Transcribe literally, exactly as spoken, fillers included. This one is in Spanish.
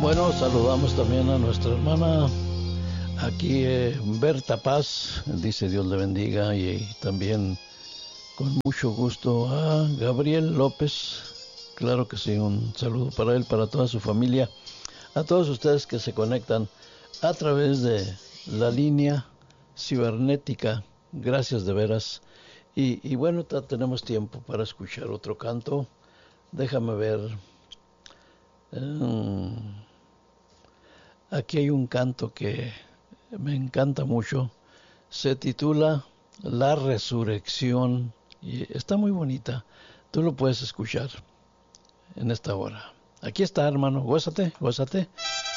Bueno, saludamos también a nuestra hermana aquí, eh, Berta Paz, dice Dios le bendiga, y, y también con mucho gusto a Gabriel López, claro que sí, un saludo para él, para toda su familia, a todos ustedes que se conectan a través de la línea cibernética, gracias de veras, y, y bueno, tenemos tiempo para escuchar otro canto, déjame ver, um, aquí hay un canto que me encanta mucho, se titula La Resurrección y está muy bonita. Tú lo puedes escuchar en esta hora. Aquí está, hermano, gózate, gózate.